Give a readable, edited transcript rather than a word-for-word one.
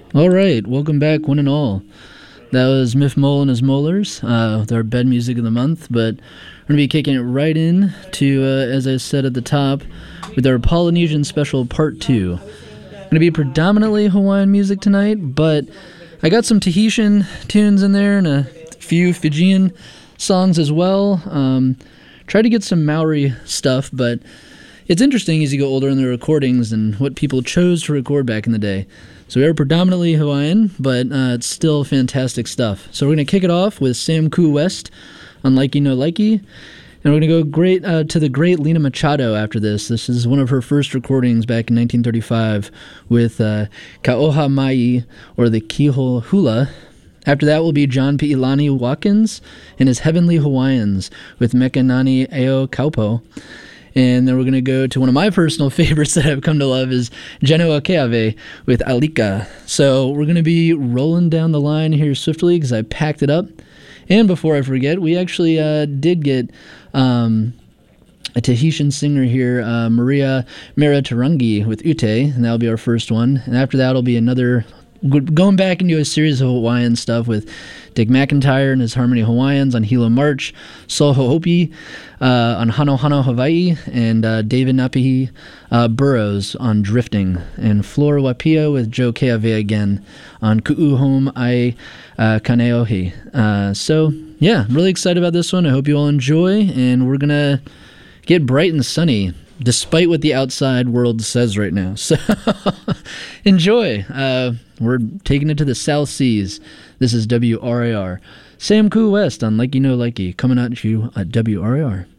All right, welcome back, one and all. That was Miff Mole and his Molars with our bed music of the month, but we're going to be kicking it right in to, as I said at the top, with our Polynesian Special Part 2. Going to be predominantly Hawaiian music tonight, but I got some Tahitian tunes in there and a few Fijian songs as well. Tried to get some Maori stuff, but it's interesting as you go older in the recordings and what people chose to record back in the day. So we are predominantly Hawaiian, but it's still fantastic stuff. So we're going to kick it off with Sam Koo West on Likey No Likey. And we're going to go to the great Lena Machado after this. This is one of her first recordings back in 1935 with Kaoha Mai, or the Kiho Hula. After that will be John Pi'ilani Watkins and his Heavenly Hawaiians with Mekanani Eo Kaupo. And then we're going to go to one of my personal favorites that I've come to love is Genoa Keave with Alika. So we're going to be rolling down the line here swiftly because I packed it up. And before I forget, we actually did get a Tahitian singer here, Maria Mera Tarangi with Ute, and that'll be our first one. And after that will be another, going back into a series of Hawaiian stuff with Dick McIntyre and his Harmony Hawaiians on Hilo March, Sol Ho'opi on Hano Hano Hawaii, and David Napihi Burrows on Drifting, and Flora Wapia with Joe Keave again on Ku'uhom Ai Kaneohe. So, yeah, really excited about this one. I hope you all enjoy, and we're going to get bright and sunny, despite what the outside world says right now. So enjoy. We're taking it to the South Seas. This is WRAR. Sam Koo West on Likey No Likey, coming at you at WRAR.